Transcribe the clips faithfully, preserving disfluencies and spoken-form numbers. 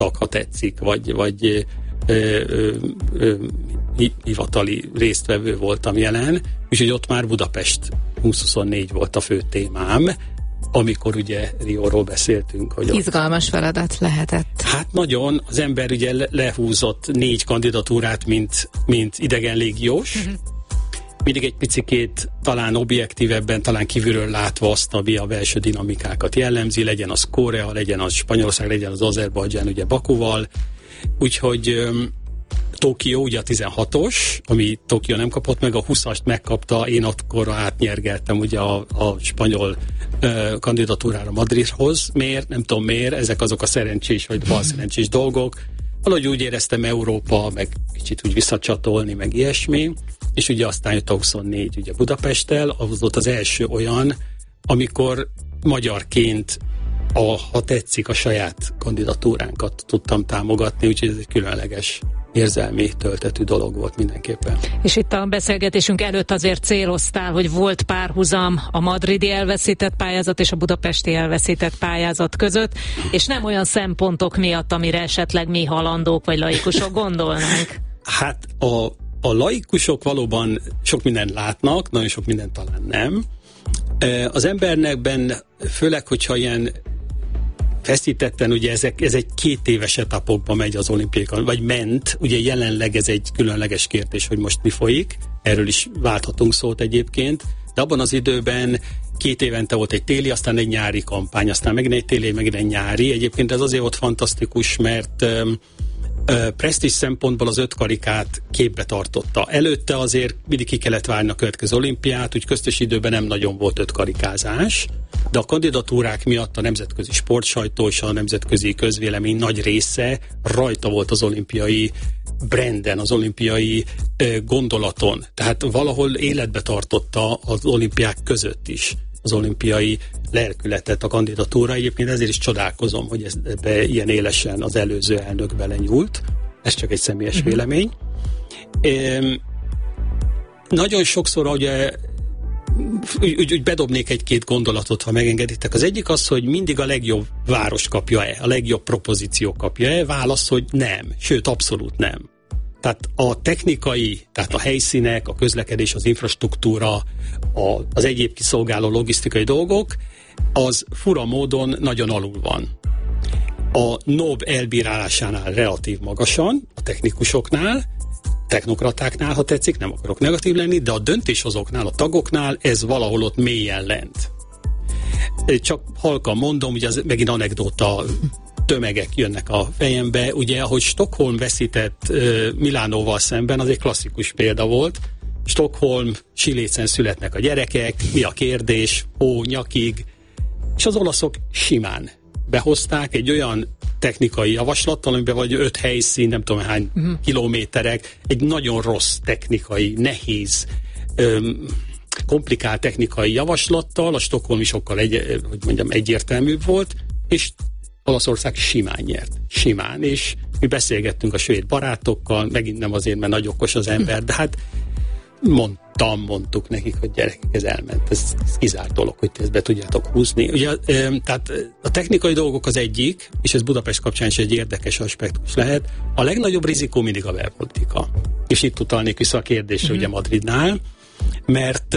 tag, ha tetszik, vagy, vagy ö, ö, ö, hivatali résztvevő voltam jelen, úgyhogy ott már Budapest húsz-huszonnégy volt a fő témám, amikor ugye Rióról beszéltünk. Hogy izgalmas ott, feladat lehetett. Hát nagyon, az ember ugye le, lehúzott négy kandidatúrát, mint, mint idegen légiós, uh-huh. mindig egy picikét talán objektívebben, talán kívülről látva azt, ami a belső dinamikákat jellemzi, legyen az Korea, legyen az Spanyolország, legyen az Azerbajdzsán, ugye Bakuval, úgyhogy Tokió, ugye a tizenhatos, ami Tokió nem kapott meg, a huszast megkapta, én akkor átnyergeltem ugye a, a spanyol uh, kandidatúrára Madridhoz. Miért? Nem tudom miért, ezek azok a szerencsés vagy balszerencsés dolgok. Valahogy úgy éreztem Európa, meg kicsit úgy visszacsatolni, meg ilyesmi, és ugye aztán jött a huszonnégy ugye Budapesttel, az volt az első olyan, amikor magyarként a, ha tetszik, a saját kandidatúránkat tudtam támogatni, úgyhogy ez egy különleges érzelmi töltetű dolog volt mindenképpen. És itt a beszélgetésünk előtt azért céloztál, hogy volt párhuzam a madridi elveszített pályázat és a budapesti elveszített pályázat között, és nem olyan szempontok miatt, amire esetleg mi halandók vagy laikusok gondolnánk. Hát a, a laikusok valóban sok mindent látnak, nagyon sok mindent talán nem. Az embernekben, főleg, hogyha ilyen feszítetten, ugye ezek, ez egy két éves etapokban megy az olimpiai, vagy ment, ugye jelenleg ez egy különleges kérdés, hogy most mi folyik, erről is válthatunk szót egyébként, de abban az időben két évente volt egy téli, aztán egy nyári kampány, aztán megint egy téli, megint egy nyári. Egyébként ez azért volt fantasztikus, mert um, uh, presztízs szempontból az öt karikát képbe tartotta. Előtte azért mindig ki kellett várni a következő olimpiát, úgy köztes időben nem nagyon volt öt karikázás, de a kandidatúrák miatt a nemzetközi sportsajtó és a nemzetközi közvélemény nagy része rajta volt az olimpiai branden, az olimpiai ö, gondolaton. Tehát valahol életbe tartotta az olimpiák között is az olimpiai lelkületet a kandidatúra. Egyébként ezért is csodálkozom, hogy ez, ebbe ilyen élesen az előző elnök belenyúlt. Ez csak egy személyes uh-huh. vélemény. É, nagyon sokszor, ugye Úgy, úgy, úgy bedobnék egy-két gondolatot, ha megengeditek. Az egyik az, hogy mindig a legjobb város kapja-e, a legjobb propozíció kapja-e. Válasz, hogy nem. Sőt, abszolút nem. Tehát a technikai, tehát a helyszínek, a közlekedés, az infrastruktúra, a, az egyéb kiszolgáló logisztikai dolgok, az fura módon nagyon alul van. A NOB elbírálásánál relatív magasan, a technikusoknál, technokratáknál, ha tetszik, nem akarok negatív lenni, de a döntéshozóknál, a tagoknál ez valahol ott mélyen lent. Csak halkan mondom, ugye az megint anekdóta tömegek jönnek a fejembe. Ugye, ahogy Stockholm veszített uh, Milánóval szemben, az egy klasszikus példa volt. Stockholm, Silécen születnek a gyerekek, mi a kérdés, ó, nyakig, és az olaszok simán behozták egy olyan technikai javaslattal, amiben vagy öt helyszín, nem tudom hány uh-huh. kilométerek, egy nagyon rossz technikai, nehéz, öm, komplikált technikai javaslattal, a Stockholm is sokkal egy, hogy mondjam, egyértelműbb volt, és Olaszország simán nyert. Simán, és mi beszélgettünk a svéd barátokkal, megint nem azért, mert nagy okos az ember, de hát mondtam, mondtuk nekik, hogy gyerekek, ez elment. Ez, ez kizárt dolog, hogy ti ezt be tudjátok húzni. Ugye, tehát a technikai dolgok az egyik, és ez Budapest kapcsán is egy érdekes aspektus lehet. A legnagyobb rizikó mindig a belpolitika. És itt utalnék vissza a kérdésre, mm-hmm. ugye Madridnál, mert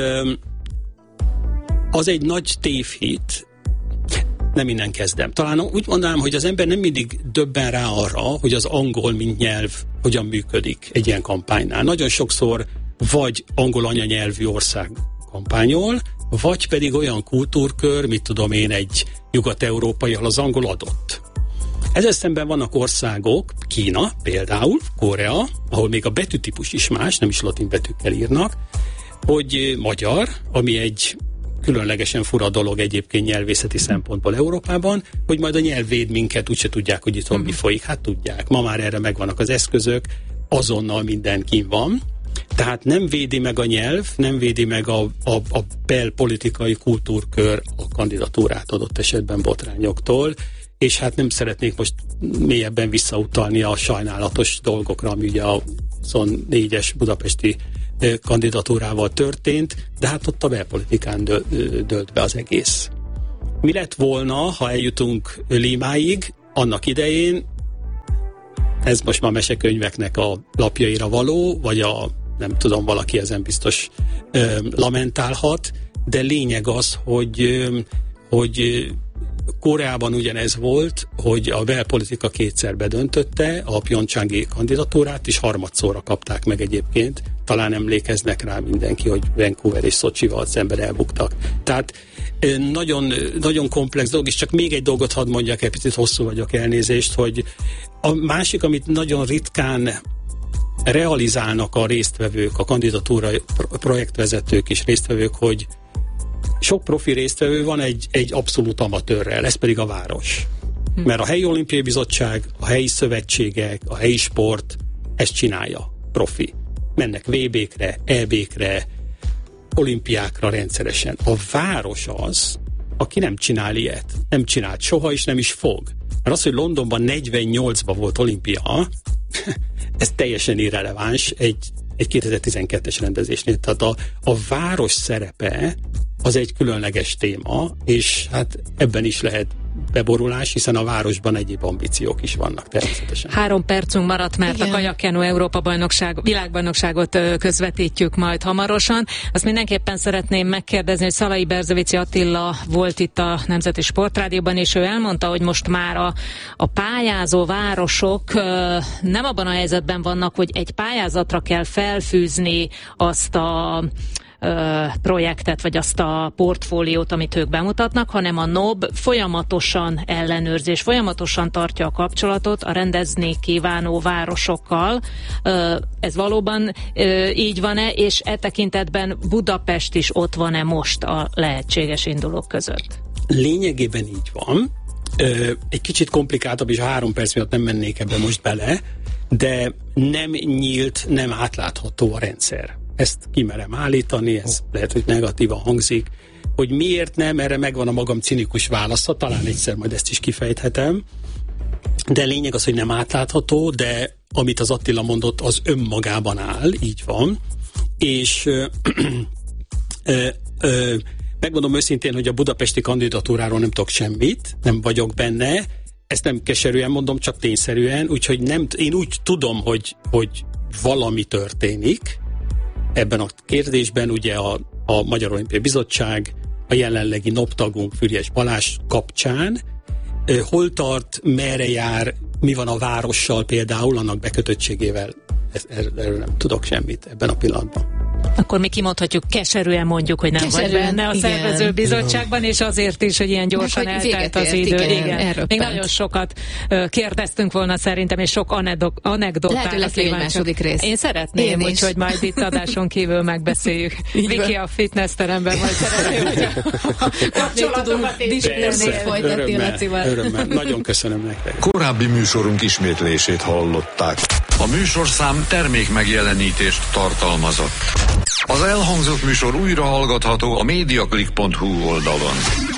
az egy nagy tévhit, nem innen kezdem. Talán úgy mondanám, hogy az ember nem mindig döbben rá arra, hogy az angol mint nyelv hogyan működik egy ilyen kampánynál. Nagyon sokszor vagy angol anyanyelvű ország kampányol, vagy pedig olyan kultúrkör, mit tudom én, egy nyugat-európai, ahol az angol adott. Ezzel szemben vannak országok, Kína például, Korea, ahol még a betűtípus is más, nem is latin betűkkel írnak, hogy magyar, ami egy különlegesen fura dolog egyébként nyelvészeti szempontból Európában, hogy majd a nyelv véd minket, úgyse tudják, hogy itt mi folyik. Hát tudják. Ma már erre megvannak az eszközök, azonnal minden kín van. Tehát nem védi meg a nyelv, nem védi meg a, a, a belpolitikai kultúrkör a kandidatúrát adott esetben botrányoktól, és hát nem szeretnék most mélyebben visszautalni a sajnálatos dolgokra, ami ugye a huszonnégyes budapesti kandidatúrával történt, de hát ott a belpolitikán dö, dölt be az egész. Mi lett volna, ha eljutunk Límáig? Annak idején ez most már mesekönyveknek a lapjaira való, vagy a, nem tudom, valaki ezen biztos ö, lamentálhat, de lényeg az, hogy, ö, hogy Koreában ugyanez volt, hogy a belpolitika kétszer bedöntötte a pjongcsangi kandidatúrát, és harmadszorra kapták meg egyébként. Talán emlékeznek rá mindenki, hogy Vancouver és Szocsival szemben elbuktak. Tehát nagyon, nagyon komplex dolog, és csak még egy dolgot hadd mondjak, egy picit hosszú vagyok, elnézést, hogy a másik, amit nagyon ritkán realizálnak a résztvevők, a kandidatúra projektvezetők és résztvevők, hogy sok profi résztvevő van egy, egy abszolút amatőrrel, ez pedig a város. Hm. Mert a helyi olimpiai bizottság, a helyi szövetségek, a helyi sport ezt csinálja, profi. Mennek vé békre, é békre, olimpiákra rendszeresen. A város az, aki nem csinál ilyet. Nem csinált soha, és nem is fog. Mert az, hogy Londonban negyvennyolcban volt olimpia, ez teljesen irreleváns egy, egy kétezer-tizenkettes rendezésnél. Tehát a, a város szerepe az egy különleges téma, és hát ebben is lehet beborulás, hiszen a városban egyéb ambíciók is vannak természetesen. Három percünk maradt, mert igen, a kajakkenu Európa bajnokság, világbajnokságot közvetítjük majd hamarosan. Azt mindenképpen szeretném megkérdezni, hogy Szalai Berzevici Attila volt itt a Nemzeti Sportrádióban, és ő elmondta, hogy most már a, a pályázó városok nem abban a helyzetben vannak, hogy egy pályázatra kell felfűzni azt a projektet, vagy azt a portfóliót, amit ők bemutatnak, hanem a en o bé folyamatosan ellenőrzés, folyamatosan tartja a kapcsolatot a rendezni kívánó városokkal. Ez valóban így van-e, és e tekintetben Budapest is ott van-e most a lehetséges indulók között? Lényegében így van. Egy kicsit komplikáltabb, és a három perc miatt nem mennék ebbe most bele, de nem nyílt, nem átlátható a rendszer. Ezt kimerem állítani, ez lehet, hogy negatívan hangzik. Hogy miért nem, erre megvan a magam cinikus válasza, talán egyszer majd ezt is kifejthetem. De lényeg az, hogy nem átlátható, de amit az Attila mondott, az önmagában áll, így van. És ö, ö, ö, megmondom őszintén, hogy a budapesti kandidatúráról nem tudok semmit, nem vagyok benne, ezt nem keserűen mondom, csak tényszerűen, úgyhogy nem, én úgy tudom, hogy, hogy valami történik. Ebben a kérdésben ugye a, a Magyar Olimpiai Bizottság, a jelenlegi en o bé tagunk Füriyes Balázs kapcsán, eh, hol tart, merre jár, mi van a várossal például, annak bekötöttségével, ez, erről nem tudok semmit ebben a pillanatban. Akkor mi kimondhatjuk, keserűen mondjuk, hogy nem keserűen, vagy benne a szervező bizottságban, és azért is, hogy ilyen gyorsan eltelt az idő. Igen, igen. Még nagyon sokat uh, kérdeztünk volna szerintem, és sok anedok, anekdotára. Lehet, hogy lesz egy második rész. Én szeretném, Én úgyhogy majd itt adáson kívül megbeszéljük. Viki a fitness teremben majd szeretném, hogy a kapcsolatokat is folytatni Lacival. Örömmel. Nagyon köszönöm nektek. Korábbi műsorunk ismétlését hallották. A műsorszám termék megjelenítést tartalmazott. Az elhangzott műsor újra hallgatható a mediaclick pont hu oldalon.